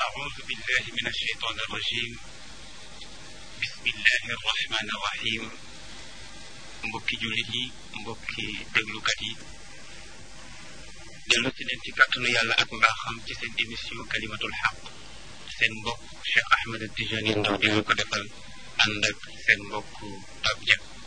أعوذ بالله من الشيطان الرجيم بسم الله الرحمن الرحيم mbokki jullit yi mbokki déglukat yi dellu si leen ci kàttanu yàlla ak mbaaxam ci seen émission kalimatul xaq seen mbokk Cheikh Ahmed Tidiane Ndao di ko defal ànd ak seen mbokk Pape Dia